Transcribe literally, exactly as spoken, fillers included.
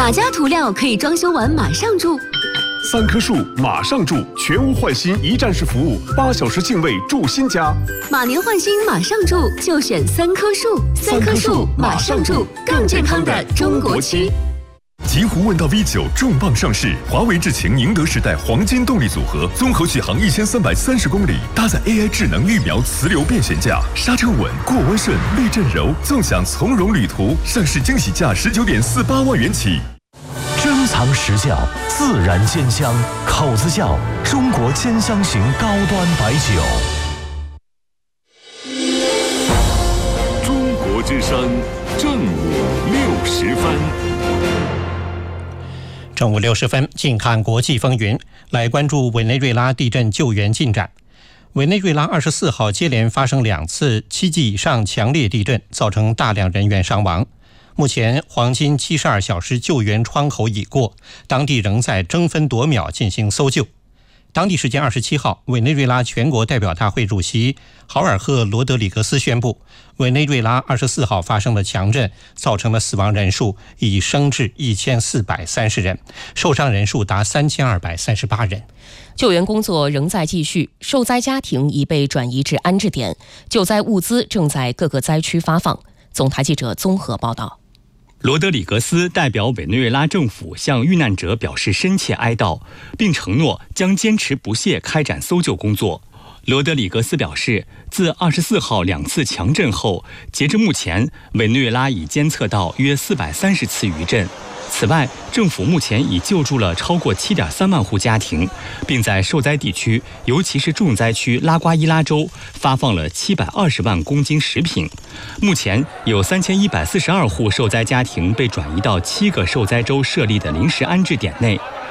哪家涂料可以装修完马上住？ 三棵树马上住，全屋换新一站式服务，八小时净位住新家。 马年换新马上住，就选三棵树。三棵树马上住，更健康的中国区。 极狐问道 V 九重磅上市，华为智擎宁德时代黄金动力组合，综合续航一千三百三十公里，搭载 A I 智能预瞄磁流变悬架，刹车稳，过弯顺，避震柔，纵享从容旅途。上市惊喜价十九点四八万元起。 珍藏实窖，自然煎香，口子窖，中国煎香型高端白酒。 中国之声，正午六时分。 正午六十分，近看国际风云，来关注委内瑞拉地震救援进展。委内瑞拉二十四号接连发生两次七级以上强烈地震，造成大量人员伤亡。目前黄金七十二小时救援窗口已过，当地仍在争分夺秒进行搜救。当地时间二十七号，委内瑞拉全国代表大会主席豪尔赫·罗德里格斯宣布，委内瑞拉二十四号发生的强震造成的死亡人数已升至一千四百三十人，受伤人数达三千二百三十八人。 救援工作仍在继续，受灾家庭已被转移至安置点，救灾物资正在各个灾区发放。总台记者综合报道。 罗德里格斯代表委内瑞拉政府向遇难者表示深切哀悼，并承诺将坚持不懈开展搜救工作。罗德里格斯表示，自二十四号两次强震后，截至目前，委内瑞拉已监测到约四百三十次余震。此外，政府目前已救助了超过 七点三万户家庭，并在受灾地区，尤其是重灾区拉瓜伊拉州发放了七百二十万公斤食品。目前有三千一百四十二户受灾家庭被转移到七个受灾州设立的临时安置点内。